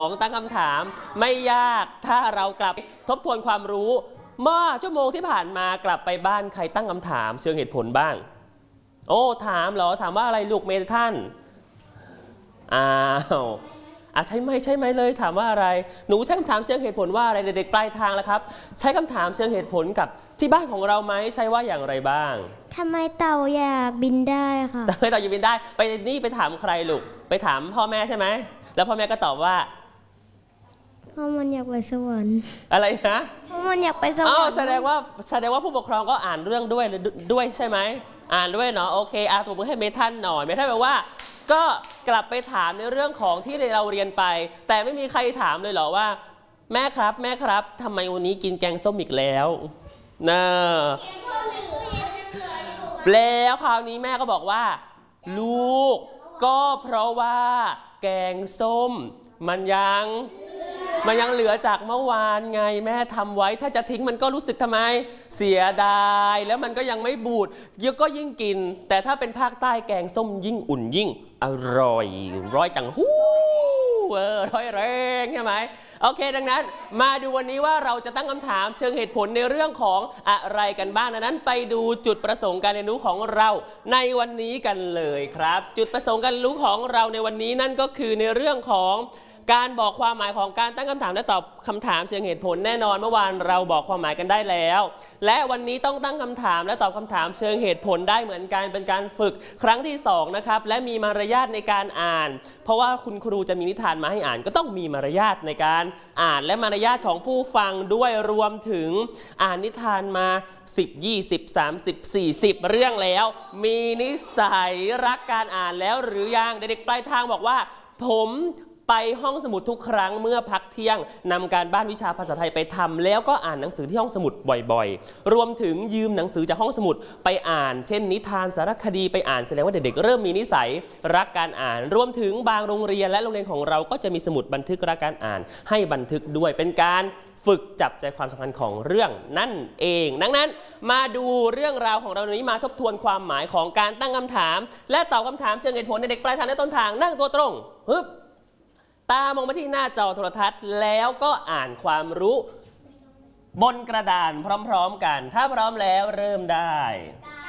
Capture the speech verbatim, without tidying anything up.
ของตั้งคำถามไม่ยากถ้าเรากลับทบทวนความรู้เมื่อชั่วโมงที่ผ่านมากลับไปบ้านใครตั้งคำถามเชิงเหตุผลบ้างโอ้ถามเหรอถามว่าอะไรลูกเมท่านอ้าวอ่ะใช่ไหมใช่ไหมเลยถามว่าอะไรหนูใช้คำถามเชิงเหตุผลว่าอะไรเด็กๆปลายทางแล้วครับใช้คำถามเชิงเหตุผลกับที่บ้านของเราไหมใช่ว่าอย่างไรบ้างทำไมเต่าอยากบินได้ค่ะทำไมเต่าอยากบินได้ไปนี่ไปถามใครลูกไปถามพ่อแม่ใช่ไหมแล้วพ่อแม่ก็ตอบว่าเพราะมันอยากไปสวรรค์อะไรนะเพราะมันอยากไปสวรรค์อ้าวแสดงว่าแสดงว่าผู้ปกครองก็อ่านเรื่องด้วยด้วยใช่ไหมอ่านด้วยเนาะโอเคอ่ะถูกมือให้เมทันหน่อยเมทันแปลว่าก็กลับไปถามในเรื่องของที่เราเรียนไปแต่ไม่มีใครถามเลยเหรอว่าแม่ครับแม่ครับทำไมวันนี้กินแกงส้มอีกแล้วนะแล้วคราวนี้แม่ก็บอกว่าลูกก็เพราะว่าแกงส้มมันยังมันยังเหลือจากเมื่อวานไงแม่ทำไว้ถ้าจะทิ้งมันก็รู้สึกทำไมเสียดายแล้วมันก็ยังไม่บูดเยอะก็ยิ่งกินแต่ถ้าเป็นภาคใต้แกงส้มยิ่งอุ่นยิ่งอร่อยร้อยจังหู้เออร้อยแรงใช่ไหมโอเคดังนั้นมาดูวันนี้ว่าเราจะตั้งคำถามเชิงเหตุผลในเรื่องของอะไรกันบ้างนั้นไปดูจุดประสงค์การเรียนรู้ของเราในวันนี้กันเลยครับจุดประสงค์การเรียนรู้ของเราในวันนี้นั่นก็คือในเรื่องของการบอกความหมายของการตั้งคำถามและตอบคำถามเชิงเหตุผลแน่นอนเมื่อวานเราบอกความหมายกันได้แล้วและวันนี้ต้องตั้งคำถามและตอบคำถามเชิงเหตุผลได้เหมือนกันเป็นการฝึกครั้งที่สองนะครับและมีมารยาทในการอ่านเพราะว่าคุณครูจะมีนิทานมาให้อ่านก็ต้องมีมารยาทในการอ่านและมารยาทของผู้ฟังด้วยรวมถึงอ่านนิทานมาสิบ ยี่สิบ สามสิบ สี่สิบเรื่องแล้วมีนิสัยรักการอ่านแล้วหรือยังเด็กๆปลายทางบอกว่าผมไปห้องสมุดทุกครั้งเมื่อพักเที่ยงนำการบ้านวิชาภาษาไทยไปทำแล้วก็อ่านหนังสือที่ห้องสมุดบ่อยๆรวมถึงยืมหนังสือจากห้องสมุดไปอ่านเช่นนิทานสารคดีไปอ่านแสดงว่าเด็กๆเริ่มมีนิสัยรักการอ่านรวมถึงบางโรงเรียนและโรงเรียนของเราก็จะมีสมุดบันทึกรักการอ่านให้บันทึกด้วยเป็นการฝึกจับใจความสำคัญของเรื่องนั่นเองดังนั้นมาดูเรื่องราวของเราในนี้มาทบทวนความหมายของการตั้งคำถามและตอบคำถามเชิงเหตุผลในเด็กปลายทางและต้นทางนั่งตัวตรงฮึบตามองมาที่หน้าจอโทรทัศน์แล้วก็อ่านความรู้บนกระดานพร้อมๆกันถ้าพร้อมแล้วเริ่มได้